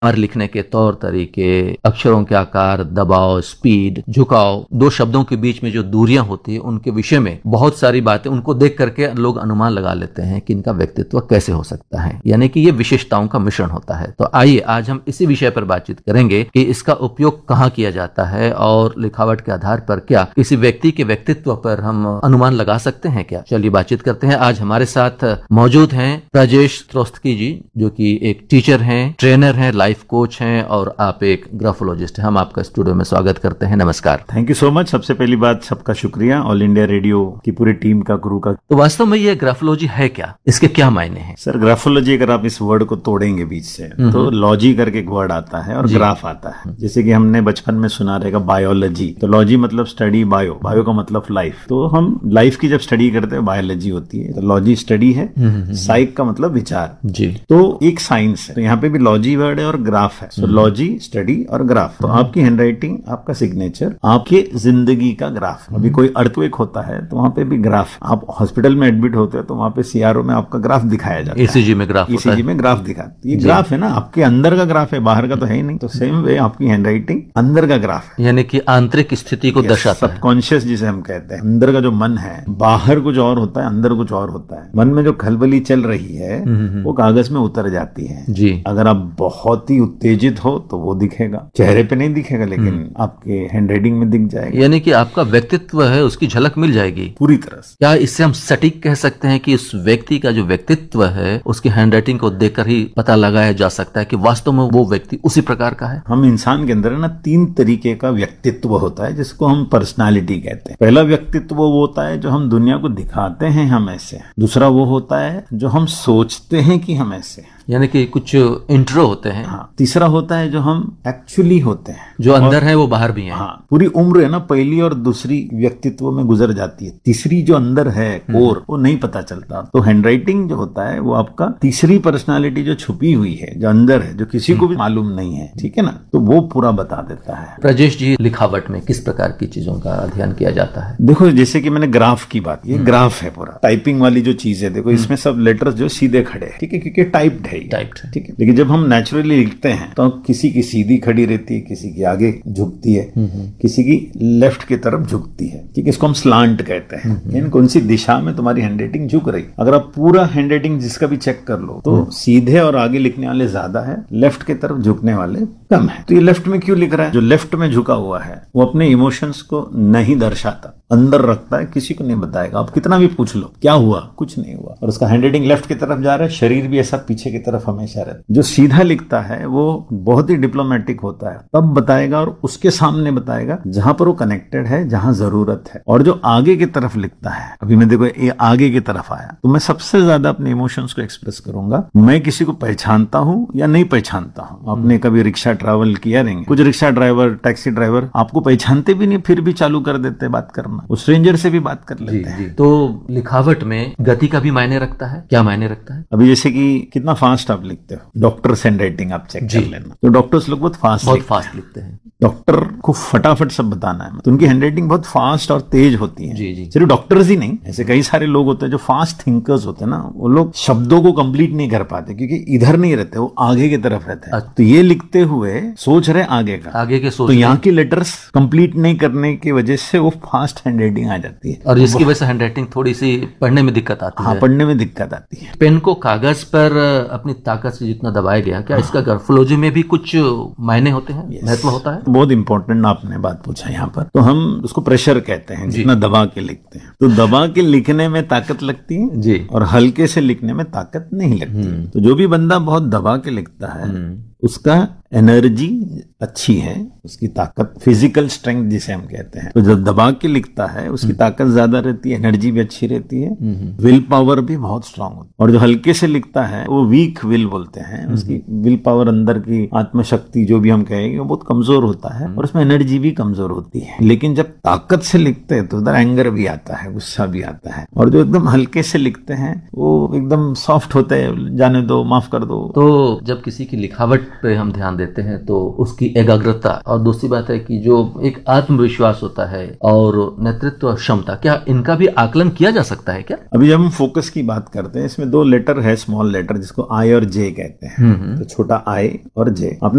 और लिखने के तौर तरीके, अक्षरों के आकार, दबाव, स्पीड, झुकाव, दो शब्दों के बीच में जो दूरियां होती है उनके विषय में बहुत सारी बातें, उनको देख करके लोग अनुमान लगा लेते हैं कि इनका व्यक्तित्व कैसे हो सकता है, यानी कि ये विशेषताओं का मिश्रण होता है। तो आइए आज हम इसी विषय पर बातचीत करेंगे कि इसका उपयोग कहाँ किया जाता है और लिखावट के आधार पर क्या किसी व्यक्ति के व्यक्तित्व पर हम अनुमान लगा सकते हैं क्या। चलिए बातचीत करते हैं। आज हमारे साथ मौजूद हैं राजेश श्रोस्की जी, जो कि एक टीचर हैं, ट्रेनर हैं, लाइफ कोच हैं और आप एक ग्राफोलॉजिस्ट हैं। हम आपका स्टूडियो में स्वागत करते हैं। नमस्कार। Thank you so much. सबसे पहली बात सबका शुक्रिया, ऑल इंडिया रेडियो की पूरी टीम का, क्रू का। तो वास्तव में ये ग्राफोलॉजी है क्या, इसके क्या मायने हैं? सर ग्राफोलॉजी, अगर आप इस वर्ड को तोड़ेंगे बीच से तो लॉजी करके एक वर्ड आता है और ग्राफ आता है। जैसे कि हमने बचपन में सुना रहेगा बायोलॉजी, तो लॉजी मतलब स्टडी, बायो, बायो का मतलब लाइफ। तो हम लाइफ की जब स्टडी करते हैं बायोलॉजी होती है, तो लॉजी स्टडी है, साइक का मतलब विचार जी। तो एक साइंस है, तो यहाँ पे भी लॉजी वर्ड है और ग्राफ है। तो लॉजी, स्टडी और ग्राफ। तो आपकी हैंडराइटिंग, आपका सिग्नेचर, आपके जिंदगी का ग्राफ। अभी कोई अर्थक्वेक होता है तो वहां पे भी ग्राफ, आप हॉस्पिटल में एडमिट होते हैं तो वहां पे सीआरओ में आपका ग्राफ दिखाया जाता है, ईसीजी में ग्राफ, ईसीजी में ग्राफ दिखाती है। ये ग्राफ है ना, आपके अंदर का ग्राफ है, बाहर का तो है ही नहीं। तो सेम वे आपकी हैंडराइटिंग अंदर का ग्राफ है, यानी कि आंतरिक स्थिति को दर्शाता है। सबकॉन्शियस जिसे हम कहते हैं, अंदर का जो मन है, बाहर कुछ और होता है, अंदर कुछ और होता है। मन में जो खलबली चल रही है वो कागज में उतर जाती है जी। अगर आप बहुत ही उत्तेजित हो तो वो दिखेगा, चेहरे पे नहीं दिखेगा लेकिन आपके हैंडराइटिंग में दिख जाएगा। यानी कि आपका व्यक्तित्व है उसकी झलक मिल जाएगी पूरी तरह से। क्या इससे हम सटीक कह सकते हैं कि उस व्यक्ति का जो व्यक्तित्व है उसकी हैंडराइटिंग को देखकर ही पता लगाया जा सकता है कि वास्तव में वो व्यक्ति उसी प्रकार का है? हम इंसान के अंदर है ना 3 तरीके का व्यक्तित्व होता है जिसको हम पर्सनालिटी कहते हैं। पहला व्यक्तित्व वो होता है जो हम दुनिया को दिखाते हैं हम ऐसे। दूसरा वो होता है जो हम सोचते हैं कि हम ऐसे, यानी कि कुछ इंट्रो होते हैं। हाँ। तीसरा होता है जो हम एक्चुअली होते हैं, जो अंदर है वो बाहर भी है। हाँ। पूरी उम्र है ना पहली और दूसरी व्यक्तित्व में गुजर जाती है, तीसरी जो अंदर है कोर वो नहीं पता चलता। तो हैंडराइटिंग जो होता है वो आपका तीसरी पर्सनालिटी जो छुपी हुई है, जो अंदर है, जो किसी को भी मालूम नहीं है, ठीक है ना, तो वो पूरा बता देता है। राजेश जी, लिखावट में किस प्रकार की चीजों का अध्ययन किया जाता है? देखो जैसे कि मैंने ग्राफ की बात, ये ग्राफ है पूरा, टाइपिंग वाली जो चीज है, देखो इसमें सब लेटर्स जो सीधे खड़े हैं, ठीक है, क्योंकि टाइप्ड है, ठीक है। लेकिन जब हम नेचुरली लिखते हैं तो किसी की सीधी खड़ी रहती है, किसी की आगे झुकती है, किसी की लेफ्ट की तरफ झुकती है, ठीक है। इसको हम स्लांट कहते हैं, यानी कौन सी दिशा में तुम्हारी हैंडराइटिंग झुक रही। अगर आप पूरा हैंडराइटिंग जिसका भी चेक कर लो तो सीधे और आगे लिखने वाले ज्यादा है, लेफ्ट की तरफ झुकने वाले कम है। तो ये लेफ्ट में क्यों लिख रहा है? जो लेफ्ट में झुका हुआ है वो अपने इमोशंस को नहीं दर्शाता, अंदर रखता है, किसी को नहीं बताएगा। आप कितना भी पूछ लो क्या हुआ, कुछ नहीं हुआ। और उसका हैंडराइटिंग लेफ्ट की तरफ जा रहा है, शरीर भी ऐसा पीछे की तरफ हमेशा रहता है। जो सीधा लिखता है वो बहुत ही डिप्लोमेटिक होता है, तब बताएगा और उसके सामने बताएगा जहां पर वो कनेक्टेड है, जहां जरूरत है। और जो आगे की तरफ लिखता है, अभी मैं देखो ये आगे की तरफ आया तो मैं सबसे ज्यादा अपने इमोशंस को एक्सप्रेस करूंगा। मैं किसी को पहचानता हूं या नहीं पहचानता हूं। आपने कभी रिक्शा ट्रैवल किया रहेंगे, कुछ रिक्शा ड्राइवर, टैक्सी ड्राइवर आपको पहचानते भी नहीं, फिर भी चालू कर देते हैं बात करना, उस स्ट्रेंजर से भी बात कर लेते हैं। तो लिखावट में गति का भी मायने रखता है? क्या मायने रखता है? अभी जैसे कि कितना फास्ट आप लिखते हो, डॉक्टर्स हैंडराइटिंग आप चेक कर लेना, तो डॉक्टर्स लोग बहुत फास्ट लिखते हैं। डॉक्टर को फटाफट सब बताना है, तो उनकी हैंडराइटिंग बहुत फास्ट और तेज होती है। जी। सिर्फ डॉक्टर्स ही नहीं, ऐसे कई सारे लोग होते हैं जो फास्ट थिंकर्स होते हैं ना, वो लोग शब्दों को कंप्लीट नहीं कर पाते क्योंकि इधर नहीं रहते, वो आगे की तरफ रहते हैं। तो ये लिखते हुए सोच रहे आगे का, आगे के सोच, तो यहाँ की लेटर्स कंप्लीट नहीं करने की वजह से वो फास्ट हैंडराइटिंग आ जाती है और जिसकी वजह से हैंडराइटिंग थोड़ी सी पढ़ने में दिक्कत आती है। हाँ, पढ़ने में दिक्कत आती है। पेन को कागज पर अपनी ताकत से जितना दबाया गया, क्या इसका ग्राफोलॉजी में भी कुछ मायने होते हैं, महत्व होता है? बहुत इंपॉर्टेंट आपने बात पूछा यहाँ पर। तो हम उसको प्रेशर कहते हैं, जितना दबा के लिखते हैं। तो दबा के लिखने में ताकत लगती है जी, और हल्के से लिखने में ताकत नहीं लगती। तो जो भी बंदा बहुत दबा के लिखता है उसका एनर्जी अच्छी है, उसकी ताकत, फिजिकल स्ट्रेंथ जिसे हम कहते हैं। तो जब दबा के लिखता है उसकी ताकत ज्यादा रहती है, एनर्जी भी अच्छी रहती है, विल पावर भी बहुत स्ट्रांग होती है। और जो हल्के से लिखता है वो वीक विल बोलते हैं, उसकी विल पावर, अंदर की आत्मशक्ति जो भी हम कहेंगे, वो बहुत कमजोर होता है और उसमें एनर्जी भी कमजोर होती है। लेकिन जब ताकत से लिखते हैं तो उधर एंगर भी आता है, गुस्सा भी आता है। और जो एकदम हल्के से लिखते हैं वो एकदम सॉफ्ट होते हैं, जाने दो, माफ कर दो। तो जब किसी की लिखावट पे हम ध्यान देते हैं तो उसकी एकाग्रता, और दूसरी बात है कि जो एक आत्मविश्वास होता है और नेतृत्व क्षमता, क्या इनका भी आकलन किया जा सकता है क्या? अभी जब हम फोकस की बात करते हैं, इसमें 2 लेटर है, स्मॉल लेटर, जिसको आई और जे कहते हैं। तो छोटा आई और जे।